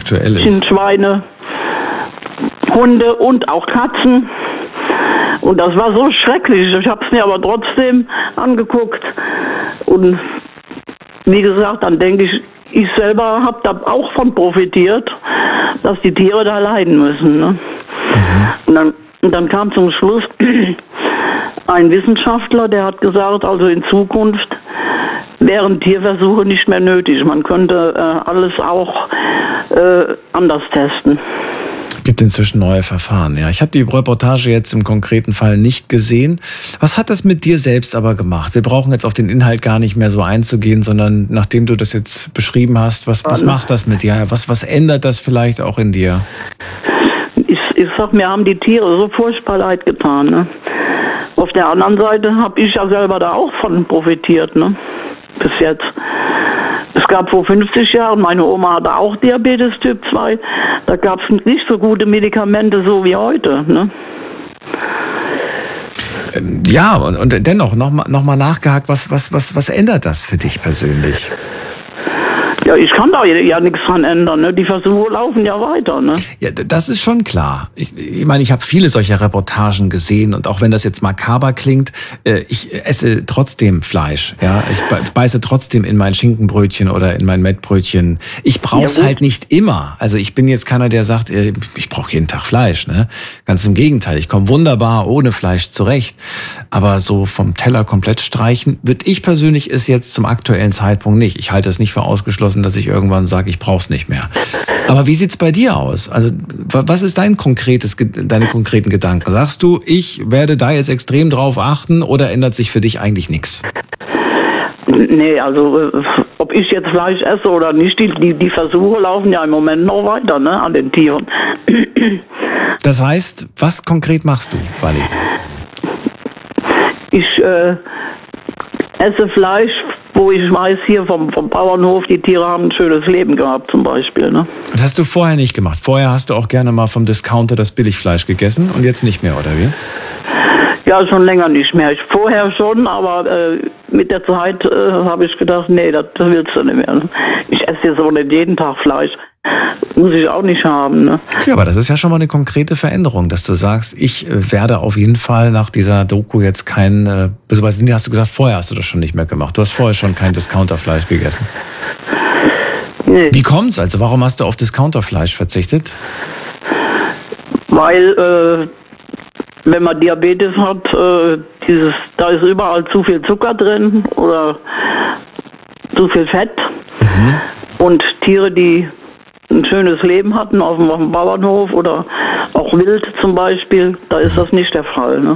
aktuell ist. Sind Schweine, Hunde und auch Katzen. Und das war so schrecklich. Ich habe es mir aber trotzdem angeguckt. Und wie gesagt, dann denke ich selber habe da auch von profitiert, dass die Tiere da leiden müssen. Ne? Und dann kam zum Schluss ein Wissenschaftler, der hat gesagt, also in Zukunft wären Tierversuche nicht mehr nötig. Man könnte alles auch anders testen. Es gibt inzwischen neue Verfahren. Ja, ich habe die Reportage jetzt im konkreten Fall nicht gesehen. Was hat das mit dir selbst aber gemacht? Wir brauchen jetzt auf den Inhalt gar nicht mehr so einzugehen, sondern nachdem du das jetzt beschrieben hast, was macht das mit dir? Was ändert das vielleicht auch in dir? Ich sag, mir haben die Tiere so furchtbar leid getan. Ne? Auf der anderen Seite habe ich ja selber da auch von profitiert, ne? Bis jetzt. Es gab vor 50 Jahren, meine Oma hatte auch Diabetes Typ 2, da gab es nicht so gute Medikamente so wie heute. Ne? Ja, und dennoch noch mal nachgehakt, was ändert das für dich persönlich? Ja, ich kann da ja nichts dran ändern. Ne? Die Versuche laufen ja weiter. Ne? Ja, das ist schon klar. Ich meine, ich habe viele solcher Reportagen gesehen und auch wenn das jetzt makaber klingt, ich esse trotzdem Fleisch. Ja, ich beiße trotzdem in mein Schinkenbrötchen oder in mein Mettbrötchen. Ich brauche es halt nicht immer. Also ich bin jetzt keiner, der sagt, ich brauche jeden Tag Fleisch. Ne? Ganz im Gegenteil. Ich komme wunderbar ohne Fleisch zurecht. Aber so vom Teller komplett streichen, würde ich persönlich es jetzt zum aktuellen Zeitpunkt nicht. Ich halte es nicht für ausgeschlossen, dass ich irgendwann sage, ich brauche es nicht mehr. Aber wie sieht's bei dir aus? Also was ist deine konkreten Gedanken? Sagst du, ich werde da jetzt extrem drauf achten oder ändert sich für dich eigentlich nichts? Nee, also ob ich jetzt Fleisch esse oder nicht, die Versuche laufen ja im Moment noch weiter, ne, an den Tieren. Das heißt, was konkret machst du, Wally? Ich esse Fleisch, wo ich weiß, hier vom Bauernhof, die Tiere haben ein schönes Leben gehabt zum Beispiel. Ne? Das hast du vorher nicht gemacht. Vorher hast du auch gerne mal vom Discounter das Billigfleisch gegessen und jetzt nicht mehr, oder wie? Ja, schon länger nicht mehr. Vorher schon, aber mit der Zeit habe ich gedacht, nee, das willst du nicht mehr. Ne? Ich esse jetzt auch nicht jeden Tag Fleisch. Muss ich auch nicht haben. Ne? Okay, aber das ist ja schon mal eine konkrete Veränderung, dass du sagst, ich werde auf jeden Fall nach dieser Doku jetzt kein, beziehungsweise hast du gesagt, vorher hast du das schon nicht mehr gemacht. Du hast vorher schon kein Discounterfleisch gegessen. Nee. Wie kommt's? Also warum hast du auf Discounterfleisch verzichtet? Weil, wenn man Diabetes hat, da ist überall zu viel Zucker drin oder zu viel Fett. Und Tiere, die ein schönes Leben hatten auf dem Bauernhof oder auch wild zum Beispiel, da ist das nicht der Fall. Ne?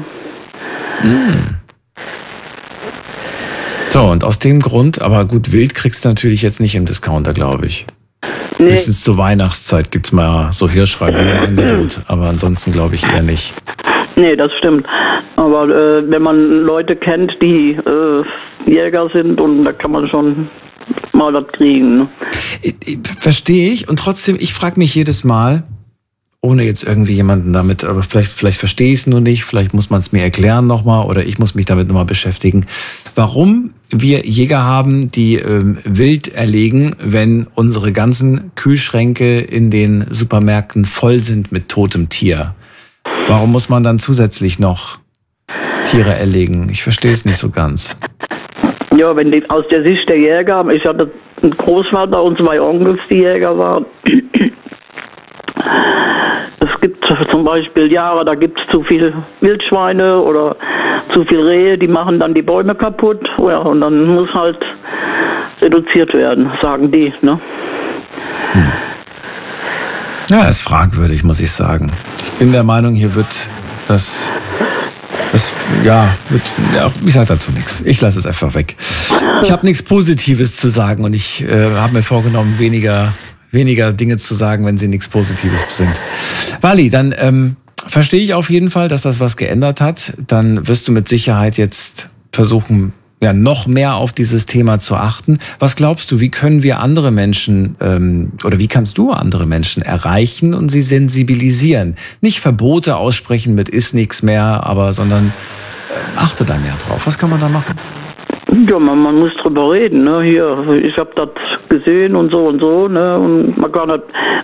So, und aus dem Grund, aber gut, wild kriegst du natürlich jetzt nicht im Discounter, glaube ich. Nee. Höchstens zur Weihnachtszeit gibt's mal so Hirschragout-Angebot, aber ansonsten glaube ich eher nicht. Nee, das stimmt. Aber wenn man Leute kennt, die Jäger sind, und da kann man schon mal das kriegen. Ne? Verstehe ich, und trotzdem, ich frage mich jedes Mal, ohne jetzt irgendwie jemanden damit, aber vielleicht verstehe ich es nur nicht, vielleicht muss man es mir erklären nochmal oder ich muss mich damit nochmal beschäftigen, warum wir Jäger haben, die wild erlegen, wenn unsere ganzen Kühlschränke in den Supermärkten voll sind mit totem Tier. Warum muss man dann zusätzlich noch Tiere erlegen? Ich verstehe es nicht so ganz. Ja, wenn die aus der Sicht der Jäger, ich hatte einen Großvater und 2 Onkels, die Jäger waren. Es gibt zum Beispiel Jahre, da gibt es zu viel Wildschweine oder zu viel Rehe, die machen dann die Bäume kaputt. Ja, und dann muss halt reduziert werden, sagen die. Ne? Ja, ist fragwürdig, muss ich sagen. Ich bin der Meinung, hier wird ich sage dazu nichts. Ich lasse es einfach weg. Ich habe nichts Positives zu sagen und ich habe mir vorgenommen, weniger Dinge zu sagen, wenn sie nichts Positives sind. Wally, dann verstehe ich auf jeden Fall, dass das was geändert hat. Dann wirst du mit Sicherheit jetzt versuchen, ja, noch mehr auf dieses Thema zu achten. Was glaubst du, wie können wir andere Menschen oder wie kannst du andere Menschen erreichen und sie sensibilisieren? Nicht Verbote aussprechen mit ist nichts mehr, sondern achte da mehr drauf. Was kann man da machen? Ja, man muss drüber reden. Ne? Hier, ich habe das gesehen und so, ne? Und man kann das